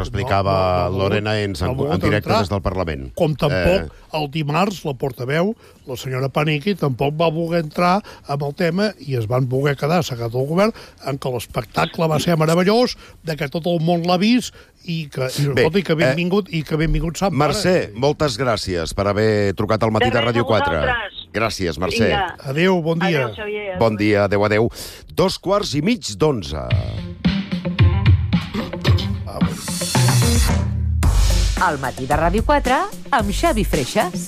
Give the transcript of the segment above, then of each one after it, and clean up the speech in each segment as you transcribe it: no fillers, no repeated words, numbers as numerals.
explicava Lorena Ens en directe des del Parlament. Com tampoc el dimarts la portaveu, la senyora Paniqui, tampoc va voler entrar amb el tema i es van voler quedar segat el govern en què l'espectacle va ser meravellós, de que tot el món l'ha vist i que benvingut Sant Pare. Mercè, moltes gràcies per haver trucat al matí de Ràdio 4. Gràcies, Mercè. Adéu, bon dia. Adéu, Xavier. Bon dia, adéu. 11:15. Al matí de Ràdio 4 amb Xavi Freixas.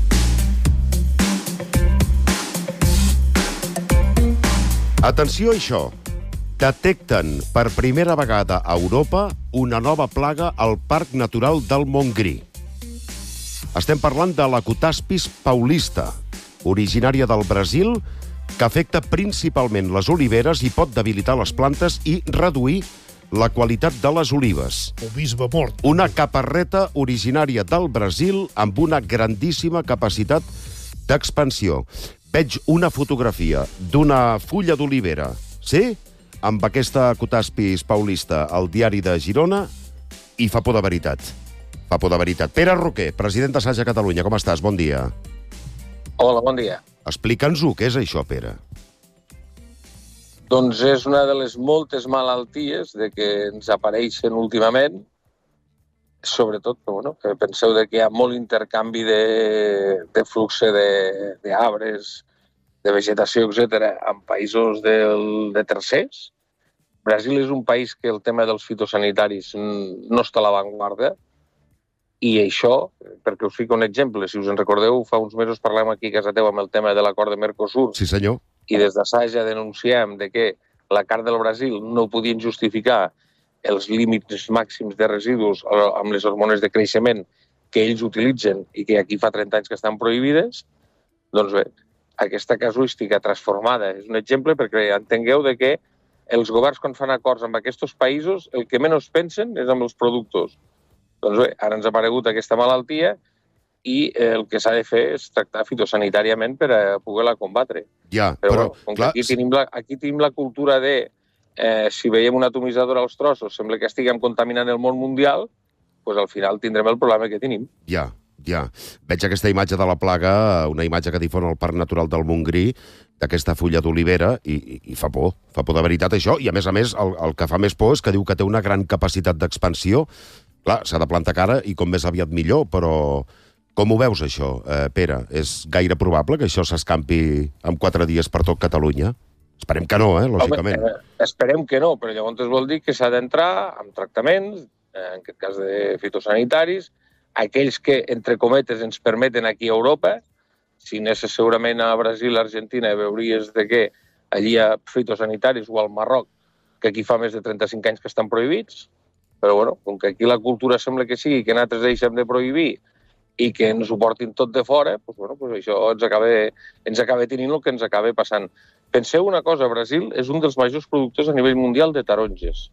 Atenció a això. Detecten per primera vegada a Europa una nova plaga al Parc Natural del Montgrí. Estem parlant de l'Acotaspis paulista, originària del Brasil, que afecta principalment les oliveres i pot debilitar les plantes i reduir la qualitat de les olives. El bisbe mort. Una caparreta originària del Brasil amb una grandíssima capacitat d'expansió. Veig una fotografia d'una fulla d'olivera, sí?, amb aquesta Acotaspis paulista al diari de Girona i fa por de veritat. Fa por de veritat. Pere Roquer, president de Saja Catalunya, com estàs? Bon dia. Hola, bon dia. Explica'ns-ho, què és això, Pere? Doncs és una de les moltes malalties que ens apareixen últimament, sobretot, que penseu que hi ha molt intercanvi de flux d'arbres, de vegetació, etc., en països de tercers. Brasil és un país que el tema dels fitosanitaris no està a l'avantguarda, i això, perquè us fico un exemple, si us en recordeu, fa uns mesos parlem aquí a casa teva amb el tema de l'acord de Mercosur. Sí, senyor. I des de Saja denunciem que la carn del Brasil no podien justificar els límits màxims de residus amb les hormones de creixement que ells utilitzen i que aquí fa 30 anys que estan prohibides. Doncs bé, aquesta casuística transformada és un exemple perquè entengueu que els governs, quan fan acords amb aquests països, el que menys pensen és amb els productors. Doncs bé, ara ens ha aparegut aquesta malaltia i el que s'ha de fer és tractar fitosanitàriament per a poder-la combatre. Ja, però com que aquí tenim la cultura de si veiem una atomitzadora als trossos sembla que estiguem contaminant el món mundial, doncs al final tindrem el problema que tenim. Ja. Veig aquesta imatge de la plaga, una imatge que difon el Parc Natural del Montgrí, d'aquesta fulla d'olivera, i fa por de veritat això, i a més, el que fa més por és que diu que té una gran capacitat d'expansió. Clar, s'ha de plantar cara i com més aviat millor, però com ho veus això, Pere? És gaire probable que això s'escampi en 4 dies per tot Catalunya? Esperem que no, lògicament. Esperem que no, però llavors vol dir que s'ha d'entrar amb tractaments, en aquest cas de fitosanitaris, aquells que, entre cometes, ens permeten aquí a Europa. Si anessis segurament a Brasil, a Argentina, veuries que allí hi ha fitosanitaris, o al Marroc, que aquí fa més de 35 anys que estan prohibits. Però, com que aquí la cultura sembla que sigui que nosaltres deixem de prohibir i que ens ho portin tot de fora, això ens acaba tenint el que ens acaba passant. Penseu una cosa, Brasil és un dels majors productors a nivell mundial de taronges.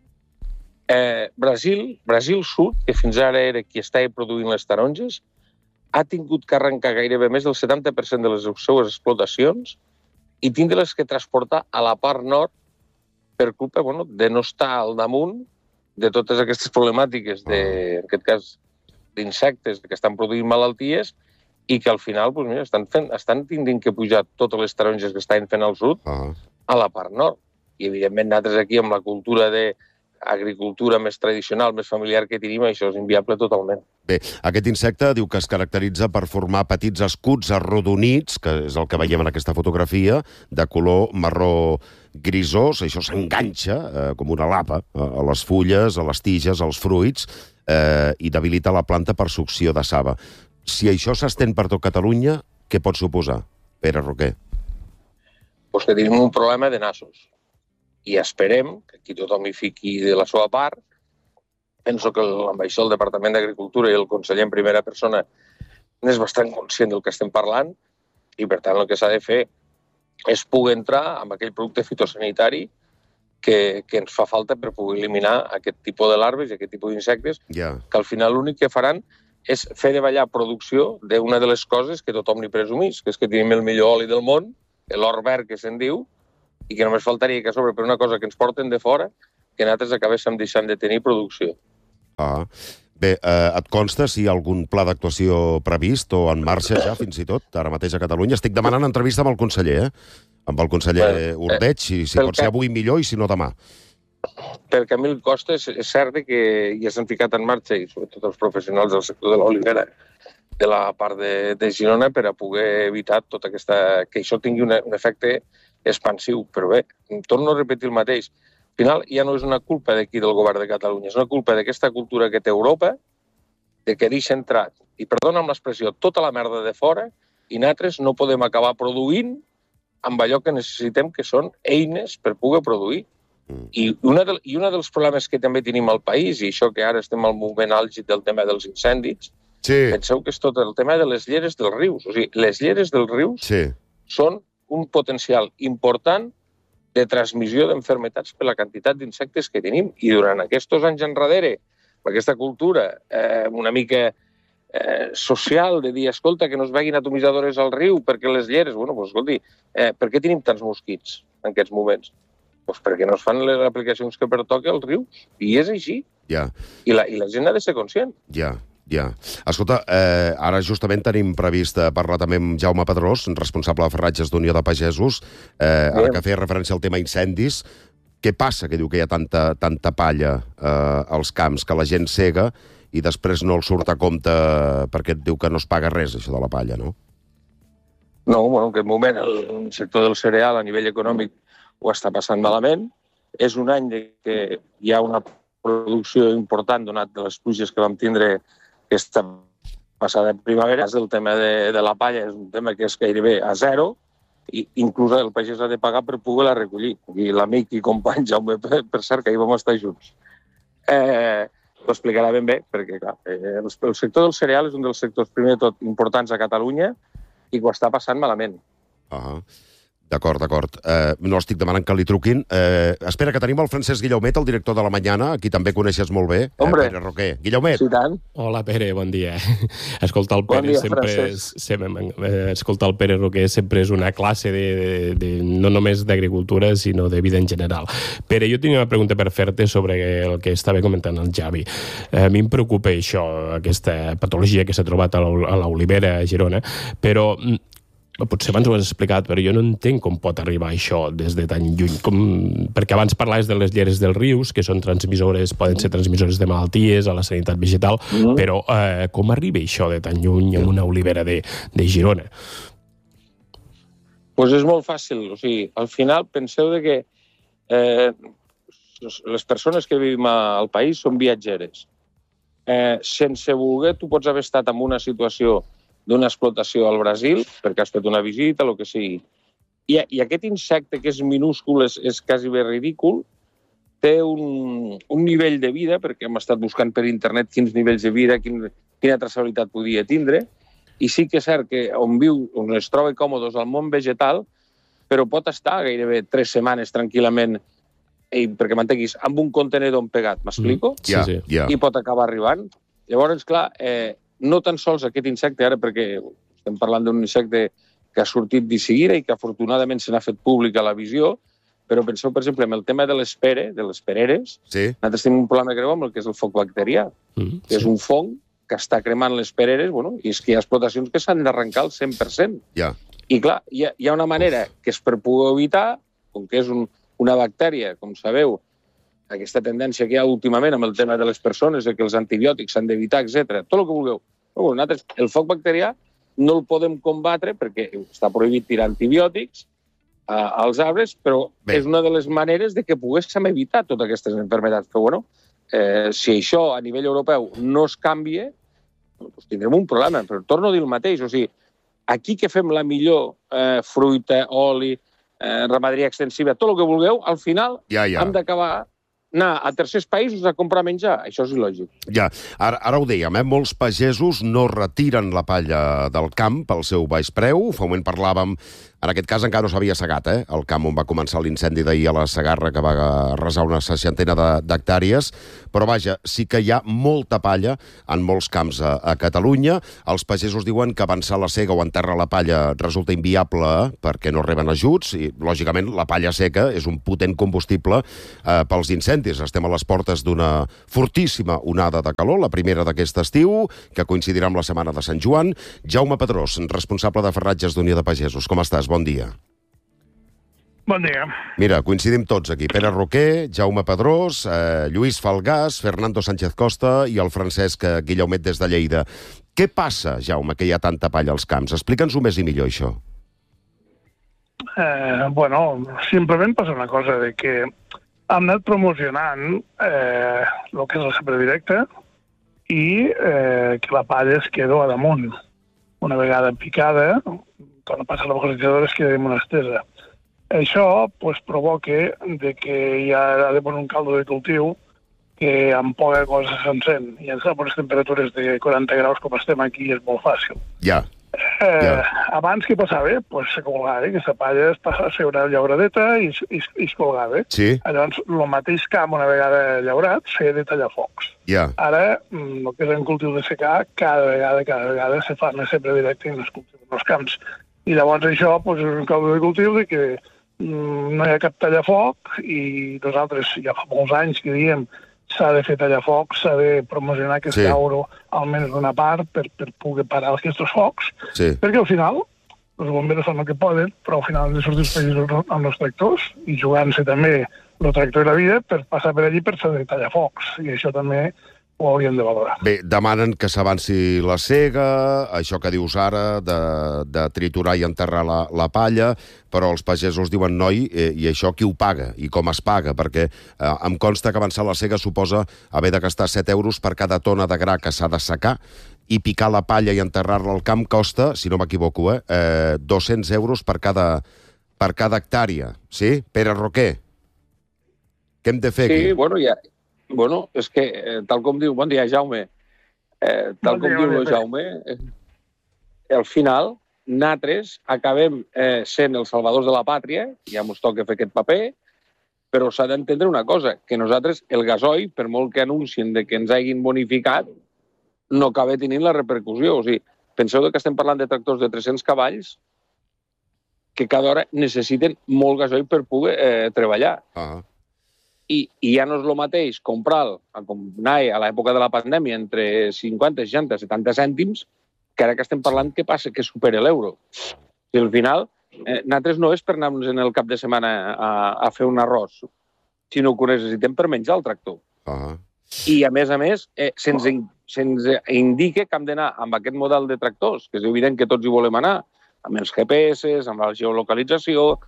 Brasil Sud, que fins ara era qui estava produint les taronges, ha tingut que arrencar gairebé més del 70% de les seues explotacions i tindre-les que transportar a la part nord per culpa de no estar al damunt de totes aquestes problemàtiques, en aquest cas, d'insectes que estan produint malalties i que al final estan tindint que pujar totes les taronges que estan fent al sud a la part nord. I, evidentment, nosaltres aquí, amb la cultura d'agricultura més tradicional, més familiar que tenim, això és inviable totalment. Bé, aquest insecte diu que es caracteritza per formar petits escuts arrodonits, que és el que veiem en aquesta fotografia, de color marró grisós. Això s'enganxa com una lapa a les fulles, a les tiges, als fruits, i debilita la planta per succió de saba. Si això s'estén per tot Catalunya, què pot suposar, Pere Roquer? Doncs que tenim un problema de nassos. I esperem que aquí tothom hi fiqui de la seva part. Penso que l'ambaixador del Departament d'Agricultura i el conseller en primera persona és bastant conscient del que estem parlant i, per tant, el que s'ha de fer és poder entrar amb aquell producte fitosanitari que ens fa falta per poder eliminar aquest tipus de larves i aquest tipus d'insectes, que al final l'únic que faran és fer davallar producció d'una de les coses que tothom li presumís, que és que tenim el millor oli del món, l'or verd que se'n diu, i que només faltaria que a sobre per una cosa que ens porten de fora, que nosaltres acabéssim deixant de tenir producció. Bé, et consta si hi ha algun pla d'actuació previst o en marxa ja, fins i tot, ara mateix a Catalunya? Estic demanant entrevista amb el conseller, amb el conseller Ordeig, si pot ser avui millor i si no demà. Perquè a mi el costa és cert que ja s'han ficat en marxa, i sobretot els professionals del sector de l'olivera, de la part de Girona, per a poder evitar tota que això tingui un efecte expansiu. Però bé, torno a repetir el mateix. Al final ja no és una culpa d'aquí del govern de Catalunya, és una culpa d'aquesta cultura que té Europa, de que deixa entrar, i perdona amb l'expressió, tota la merda de fora, i nosaltres no podem acabar produint amb allò que necessitem, que són eines per poder produir. I un dels problemes que també tenim al país, i això que ara estem al moment àlgid del tema dels incendis, penseu que és tot el tema de les lleres dels rius. O sigui, les lleres dels rius són un potencial important de transmissió d'enfermetats per la quantitat d'insectes que tenim. I durant aquests anys enrere, amb aquesta cultura una mica social, de dir, escolta, que no es veguin atomitzadores al riu perquè les lleres... Bueno, doncs, escolti, per què tenim tants mosquits en aquests moments? Doncs perquè no es fan les aplicacions que pertoca als rius. I és així. I la gent ha de ser conscient. Escolta, ara justament tenim previst parlar també amb Jaume Pedrós, responsable de ferratges d'Unió de Pagesos, ara que feia referència al tema incendis. Què passa que diu que hi ha tanta palla als camps, que la gent cega i després no el surt a compte perquè et diu que no es paga res, això de la palla, no? No, bueno, en aquest moment el sector del cereal a nivell econòmic ho està passant malament. És un any que hi ha una producció important donat de les pluges que vam tindre aquesta passada primavera. El tema de la palla és un tema que és gairebé a zero, i inclús el pagès ha de pagar per poder-la recollir. I l'amic i company Jaume, per cert, que ahir vam estar junts, ho explicarà ben bé, perquè clar, el sector del cereal és un dels sectors, primer de tot, importants a Catalunya i que ho està passant malament. D'acord. No estic demanant que li truquin. Espera, que tenim el Francesc Guillaumet, el director de La Mañana, aquí també coneixes molt bé. Pere Roquer. Guillaumet. Sí, tant. Hola, Pere, bon dia. Escoltar el Pere escoltar el Pere Roquer sempre és una classe no només d'agricultura, sinó de vida en general. Pere, jo tenia una pregunta per fer-te sobre el que estava comentant el Javi. A mi em preocupa això, aquesta patologia que s'ha trobat a l'olivera a Girona, però potser abans ho has explicat, però jo no entenc com pot arribar això des de tan lluny. Perquè abans parlaves de les lleres dels rius, que són poden ser transmissores de malalties a la sanitat vegetal, però com arriba això de tan lluny amb una olivera de Girona? Doncs és molt fàcil. O sigui, al final penseu que les persones que vivim al país són viatgeres. Sense voler, tu pots haver estat en una situació d'una explotació al Brasil, perquè has fet una visita, el que sigui. I aquest insecte, que és minúscul, és quasi bé ridícul, té un nivell de vida, perquè hem estat buscant per internet quins nivells de vida, quina traçabilitat podia tindre, i sí que és cert que on viu, on es troba còmodes al món vegetal, però pot estar gairebé 3 setmanes tranquil·lament, perquè m'entenguis, amb un contenedor empegat, m'explico? Sí. I pot acabar arribant. Llavors, clar, no tan sols aquest insecte, ara perquè estem parlant d'un insecte que ha sortit de seguida i que afortunadament se n'ha fet públic a la visió, però penseu, per exemple, en el tema de les pereres, nosaltres tenim un problema greu amb el que és el foc bacterià, que és un fong que està cremant les pereres, i és que hi ha explotacions que s'han d'arrencar al 100%. I clar, hi ha una manera que és per poder evitar, com que és una bactèria, com sabeu, aquesta tendència que hi ha últimament amb el tema de les persones, que els antibiòtics s'han d'evitar, etc. Tot el que vulgueu. Però nosaltres, el foc bacterià no el podem combatre perquè està prohibit tirar antibiòtics als arbres, però és una de les maneres de que poguéssim evitar totes aquestes malalties. Però, si això a nivell europeu no es canvia, doncs tindrem un problema. Però torno a dir el mateix. O sigui, aquí que fem la millor fruita, oli, ramaderia extensiva, tot el que vulgueu, al final hem d'acabar anar a tercers països a comprar menjar. Això és il·lògic. Ara ho dèiem, molts pagesos no retiren la palla del camp pel seu baix preu. Fa un moment parlàvem, en aquest cas encara no s'havia segat, el camp on va començar l'incendi d'ahir a la Segarra, que va arrasar una 60 d'hectàrees, però vaja, sí que hi ha molta palla en molts camps a Catalunya. Els pagesos diuen que avançar la sega o enterrar la palla resulta inviable perquè no reben ajuts i, lògicament, la palla seca és un potent combustible pels incendis. incendis. Estem a les portes d'una fortíssima onada de calor, la primera d'aquest estiu, que coincidirà amb la setmana de Sant Joan. Jaume Pedrós, responsable de Ferratges d'Unió de Pagesos. Com estàs? Bon dia. Bon dia. Mira, coincidim tots aquí. Pere Roquer, Jaume Pedrós, Lluís Falgàs, Fernando Sánchez Costa i el Francesc Guillaumet des de Lleida. Què passa, Jaume, que hi ha tanta palla als camps? Explica'ns-ho més i millor, això. Simplement passa una cosa, de que hem anat promocionant el que és la sempre directa i que la palla es queda a damunt. Una vegada picada, quan passa la vocalitzadora es queda en una estesa. Això provoca que hi ha de posar un caldo de cultiu que amb poca cosa s'encén. I a les temperatures de 40 graus com estem aquí és molt fàcil. Abans què passava? Se colgava, que la palla es passa a ser una llauradeta i es colgava. Sí. Llavors, el mateix camp, una vegada llaurat, s'ha de tallar focs. Ara, el que és en cultiu de secà, cada vegada se fa més sempre directe en els camps. I llavors això és un caldo de cultiu de que no hi ha cap tallafoc i nosaltres ja fa molts anys que diem s'ha de fer tallafoc, s'ha de promocionar aquest llauro almenys d'una part per poder parar aquests focs, perquè al final els bomberos fan el que poden, però al final han de sortir els països amb els tractors i jugant-se també el tractor i la vida per passar per allí per saber tallafocs, i això també ho hauríem de valorar. Bé, demanen que s'avanci la sega, això que dius ara, de triturar i enterrar la palla, però els pagesos diuen, noi, i això qui ho paga i com es paga? Perquè em consta que avançar la sega suposa haver de gastar 7 euros per cada tona de gra que s'ha de secar, i picar la palla i enterrar-la al camp costa, si no m'equivoco, 200 euros per cada hectàrea. Sí? Pere Roquer, què hem de fer aquí? És que, tal com diu... Bon dia, Jaume. Tal com diu el Jaume, al final, nosaltres acabem sent els salvadors de la pàtria, ja ens toca fer aquest paper, però s'ha d'entendre una cosa, que nosaltres, el gasoil, per molt que anuncien que ens hagin bonificat, no acaba tenint la repercussió. O sigui, penseu que estem parlant de tractors de 300 cavalls que cada hora necessiten molt gasoil per poder treballar. I ja no és el mateix comprar-lo, com anava a l'època de la pandèmia, entre 50, 60, 70 cèntims, que ara que estem parlant, què passa? Que supera l'euro. I al final, nosaltres no és per anar-nos en el cap de setmana a fer un arròs, sinó que ho necessitem per menjar el tractor. I, a més, se'ns indica que hem d'anar amb aquest model de tractors, que és evident que tots hi volem anar, amb els GPS, amb la geolocalització,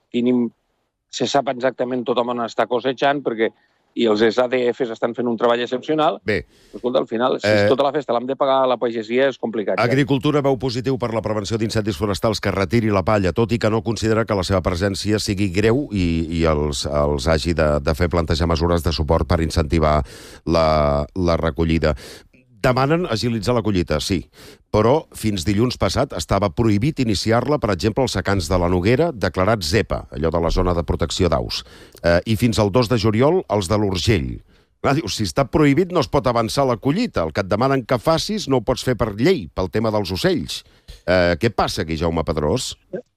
se sap exactament tothom on està cosechant, i els SADFs estan fent un treball excepcional. Bé. Escolta, al final, si tota la festa l'hem de pagar a la pagesia, és complicat. Agricultura veu positiu per la prevenció d'incendis forestals que retiri la palla, tot i que no considera que la seva presència sigui greu i els hagi de fer plantejar mesures de suport per incentivar la recollida. Demanen agilitzar la collita, sí, però fins dilluns passat estava prohibit iniciar-la, per exemple, als secans de la Noguera, declarat ZEPA, allò de la zona de protecció d'aus, i fins al 2 de juliol els de l'Urgell. Dius, si està prohibit no es pot avançar la collita, el que et demanen que facis no ho pots fer per llei, pel tema dels ocells. Què passa aquí, Jaume Pedrós?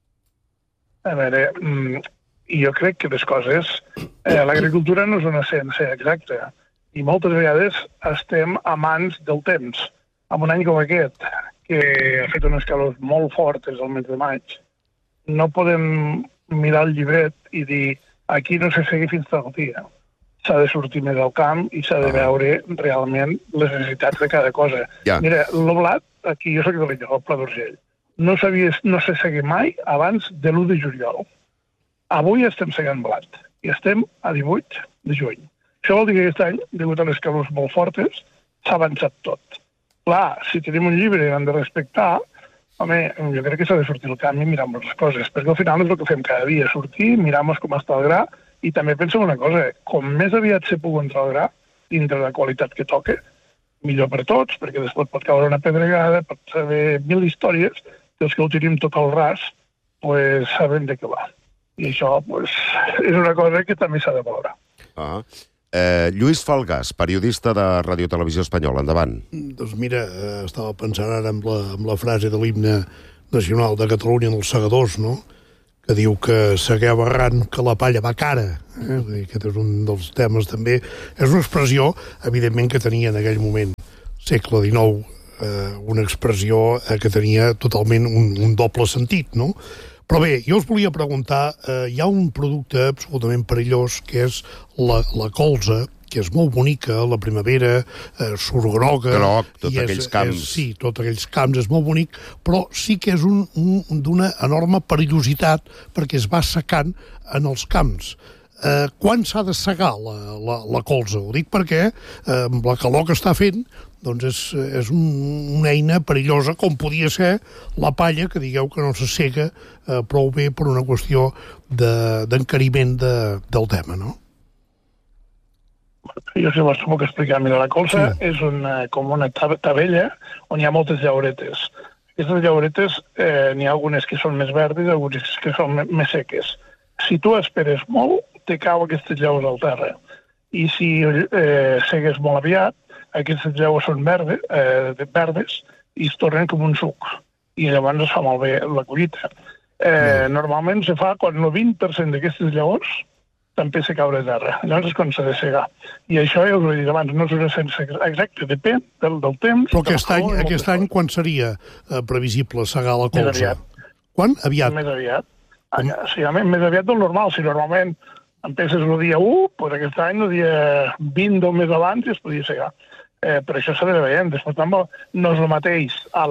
A veure, jo crec que les coses... L'agricultura no és una ciència exacta, i moltes vegades estem a mans del temps. En un any com aquest, que ha fet unes calors molt fortes al mes de maig, no podem mirar el llibret i dir aquí no se segui fins tal dia. S'ha de sortir més al camp i s'ha de veure realment les necessitats de cada cosa. Mira, el blat, aquí jo soc de l'Illa, al Pla d'Urgell, no se segui mai abans de l'1 de juliol. Avui estem segant blat i estem a 18 de juny. Això vol dir que aquest any, degut a les calors molt fortes, s'ha avançat tot. Clar, si tenim un llibre i hem de respectar, home, jo crec que s'ha de sortir al camp i mirar les coses, perquè al final és el que fem cada dia, sortir, mirar com està el gra, i també pensem una cosa, com més aviat se pugui entrar el gra, dintre de la qualitat que toca, millor per tots, perquè després pot caure una pedregada, pot saber 1000 històries, que els que ho tenim tot al ras, sabem de què va. I això és una cosa que també s'ha de valorar. Lluís Falgàs, periodista de Ràdio Televisió Espanyola, endavant. Doncs mira, estava pensant ara amb la frase de l'himne nacional de Catalunya en els segadors, no? que diu que segueu errant que la palla va cara. Aquest és un dels temes també. És una expressió, evidentment, que tenia en aquell moment, segle XIX, una expressió que tenia totalment un doble sentit, no? Però bé, jo us volia preguntar, hi ha un producte absolutament perillós que és la colza, que és molt bonica, la primavera, surt groga... Groc, tots aquells camps. Sí, tots aquells camps, és molt bonic, però sí que és d'una enorme perillositat perquè es va secant en els camps. Quan s'ha de segar la colza? Ho dic perquè amb la calor que està fent doncs és una eina perillosa, com podia ser la palla, que digueu que no se sega prou bé per una qüestió d'encariment del tema, no? Jo si vols puc explicar. Mira, la colza és com una tabella on hi ha moltes llauretes. Aquestes llauretes n'hi ha algunes que són més verdes i algunes que són més seques. Si tu esperes molt, te cau aquestes llavors al terra. I si segues molt aviat, aquestes llavors són verdes i es tornen com un suc. I llavors es fa malbé la collita. Normalment se fa quan el 20% d'aquestes llavors t'empieza a caure a terra. Llavors és quan s'ha de segar. I això, ja us ho he dit abans, no és una ciència exacta, depèn del temps. Però aquest any quan seria previsible segar la colza? Més aviat. Quan? Aviat? Més aviat. Sí, més aviat del normal. Si normalment empieces el dia 1, doncs aquest any el dia 20 del mes abans ja es podia segar. Per això s'ha de veient. Després també no és el mateix a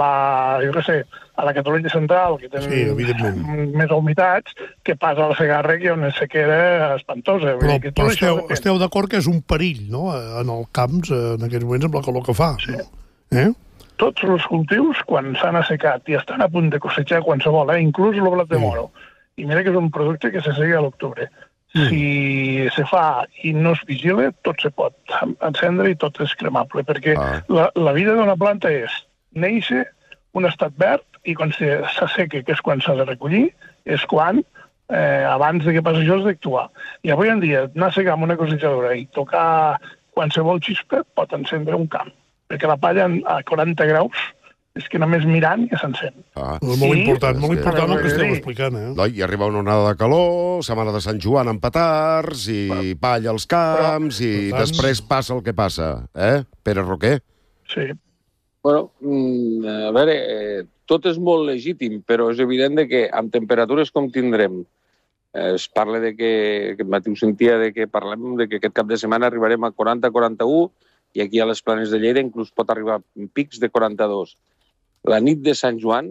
la Catalunya central, que tenen més humitats, que pas a la Segarra, que hi ha una sequera espantosa. Però esteu d'acord que és un perill, no?, en els camps, en aquests moments, amb la calor que fa. Sí. Tots els cultius, quan s'han assecat i estan a punt de cosejar qualsevol, inclús el blat de moro, i mira que és un producte que se segui a l'octubre. Si se fa i no es vigila, tot se pot encendre i tot és cremable, perquè la vida d'una planta és néixer un estat verd i quan s'asseca, que és quan s'ha de recollir, és quan, abans de que passi això, has d'actuar. I avui en dia, anar a segar amb una cosejadora i tocar qualsevol xispa pot encendre un camp, perquè la palla a 40 graus és que només mirant ja s'encén. Molt important el que esteu explicant, I arriba una onada de calor, setmana de Sant Joan amb petards, i palla als camps, i després passa el que passa. Pere Roquer? Sí. Bueno, a veure, tot és molt legítim, però és evident que amb temperatures com tindrem, es parla de que, aquest matí ho sentia, que parlem de que aquest cap de setmana arribarem a 40-41, i aquí a les Planes de Lleida inclús pot arribar a pics de 42. La nit de Sant Joan,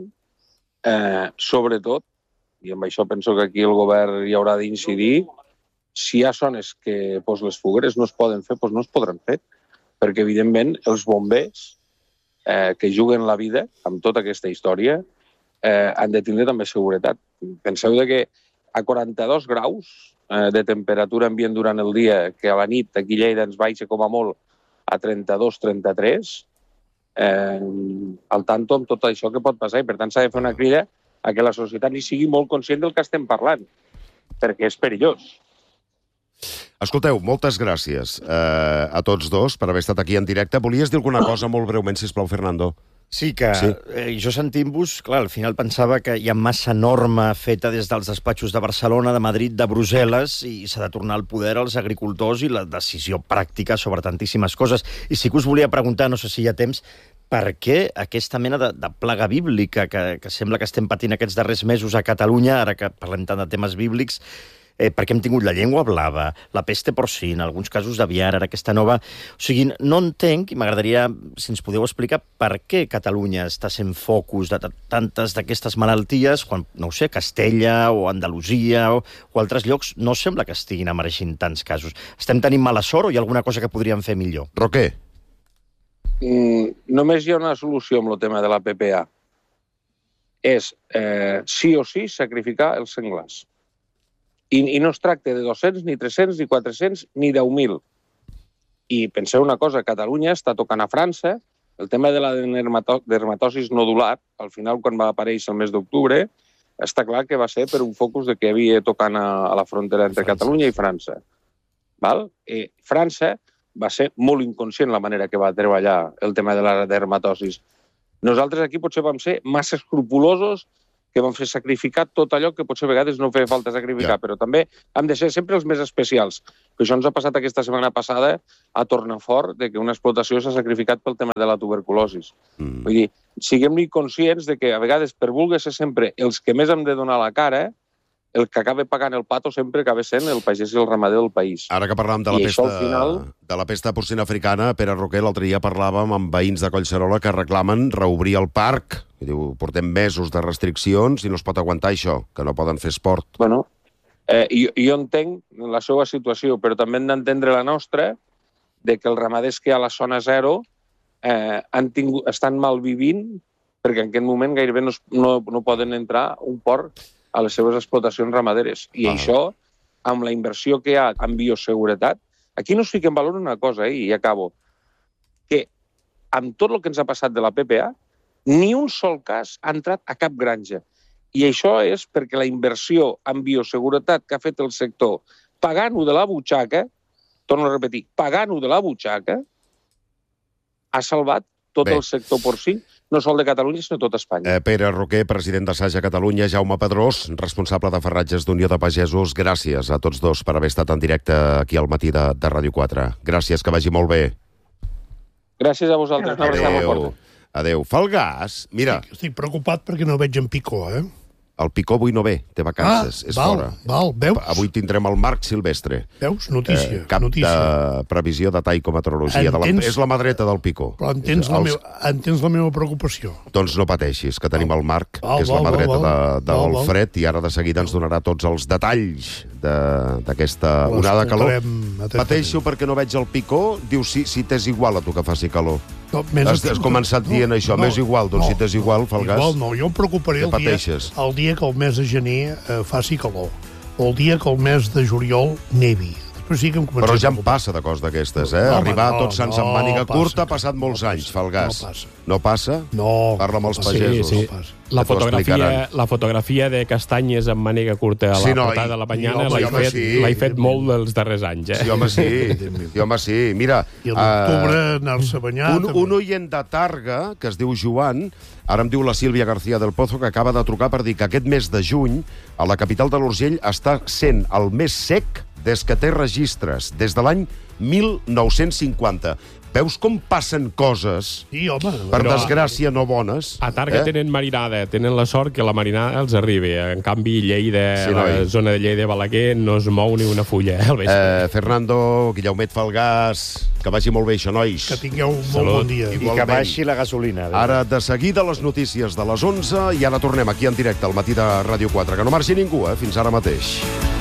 sobretot, i amb això penso que aquí el govern hi haurà d'incidir, si hi ha zones que les fogueres no es poden fer, no es podran fer, perquè evidentment els bombers que juguen la vida amb tota aquesta història han de tindre també seguretat. Penseu que a 42 graus de temperatura ambient durant el dia, que a la nit aquí a Lleida ens baixa com a molt a 32-33, al tanto amb tot això que pot passar, i per tant s'ha de fer una crida a que la societat hi sigui molt conscient del que estem parlant, perquè és perillós. Escolteu, moltes gràcies a tots dos per haver estat aquí en directe. Volies dir alguna cosa molt breument, sisplau, Fernando? Sí, que jo sentint-vos, clar, al final pensava que hi ha massa norma feta des dels despatxos de Barcelona, de Madrid, de Brussel·les, i s'ha de tornar al poder als agricultors i la decisió pràctica sobre tantíssimes coses. I sí que us volia preguntar, no sé si hi ha temps, per què aquesta mena de plaga bíblica que sembla que estem patint aquests darrers mesos a Catalunya, ara que parlem tant de temes bíblics, perquè hem tingut la llengua blava, la peste porcina, alguns casos d'aviar, ara aquesta nova... O sigui, no entenc, i m'agradaria, si ens podeu explicar, per què Catalunya està sent focus de tantes d'aquestes malalties, quan, no ho sé, Castella o Andalusia o altres llocs, no sembla que estiguin emergint tants casos. Estem tenint mala sort o hi ha alguna cosa que podríem fer millor? Roquer? Només hi ha una solució amb el tema de la PPA. És, sí o sí, sacrificar els senglars. I no es tracta de 200, ni 300, ni 400, ni 10.000. I penseu una cosa, Catalunya està tocant a França, el tema de la dermatosis nodular, al final, quan va aparèixer el mes d'octubre, està clar que va ser per un focus de que havia tocant a la frontera entre Catalunya i França. França va ser molt inconscient la manera que va treballar el tema de la dermatosis. Nosaltres aquí potser vam ser massa escrupulosos que vam fer sacrificar tot allò que potser a vegades no feia falta sacrificar, però també hem de ser sempre els més especials. Que això ens ha passat aquesta setmana passada a Tornafort, de que una explotació s'ha sacrificat pel tema de la tuberculosi. Vull dir, siguem-hi conscients de que a vegades, per voler ser sempre els que més hem de donar la cara, el que acaba pagant el pato sempre acaba sent el pagès i el ramader del país. Ara que parlàvem de la pesta porcina africana, Pere Roquer, l'altre dia parlàvem amb veïns de Collserola que reclamen reobrir el parc. Diu, portem mesos de restriccions i no es pot aguantar això, que no poden fer esport. Bueno, jo entenc la seva situació, però també hem d'entendre la nostra, de que els ramaders que hi ha a la zona zero estan malvivint perquè en aquest moment gairebé no poden entrar un port a les seves explotacions ramaderes. I això, amb la inversió que hi ha en bioseguretat, aquí no es fica en valor una cosa, i acabo, que amb tot el que ens ha passat de la PPA, ni un sol cas ha entrat a cap granja. I això és perquè la inversió en bioseguretat que ha fet el sector, pagant-ho de la butxaca, torno a repetir, pagant-ho de la butxaca, ha salvat tot el sector porcí, no sol de Catalunya, sinó tot Espanya. Pere Roquer, president de Saja Catalunya, Jaume Pedrós, responsable de Ferratges d'Unió de Pagesos, gràcies a tots dos per haver estat en directe aquí al matí de Ràdio 4. Gràcies, que vagi molt bé. Gràcies a vosaltres. Una abraçada molt forta. Adéu. Falgàs, mira... Estic preocupat perquè no veig en Picó, El Picó avui no ve, té vacances, és fora. Veus? Avui tindrem el Marc Silvestre. Veus? Notícia. Cap de previsió de taicometeorologia. És la mà dreta del Picó. Però entens la meva preocació. Doncs no pateixis, que tenim el Marc, que és la mà dreta del fred, i ara de seguida ens donarà tots els detalls d'aquesta onada de calor. Pateixo perquè no veig el Picó, diu si t'és igual a tu que faci calor. Has començat dient això, m'és igual, doncs si t'és igual, Falgàs... Igual no, jo em preocuparé el dia que el mes de gener faci calor, o el dia que el mes de juliol nevi. Però ja em passa de coses d'aquestes, Arribar a Tots Sants amb màniga curta ha passat molts anys, Falgàs. No passa? No. Parla amb els pagesos. Sí. La fotografia de castanyes amb màniga curta a la portada de la Banyana l'he fet molt dels darrers anys. Sí, home, sí. Mira... I a l'octubre anar-se a banyar... Un oient de Targa, que es diu Joan, ara em diu la Sílvia García del Pozo, que acaba de trucar per dir que aquest mes de juny a la capital de l'Urgell està sent el més sec des que té registres, des de l'any 1950. Veus com passen coses, per desgràcia, no bones? A Targa tenen marinada, tenen la sort que la marinada els arribi. En canvi, Lleida, la zona de Lleida, Balaguer, no es mou ni una fulla. Fernando, Guillaumet Falgàs, que vagi molt bé això, nois. Que tingueu molt bon dia. I que baixi la gasolina. Ara, de seguida, les notícies de les 11, i ara tornem aquí en directe al matí de Ràdio 4. Que no marxi ningú, fins ara mateix.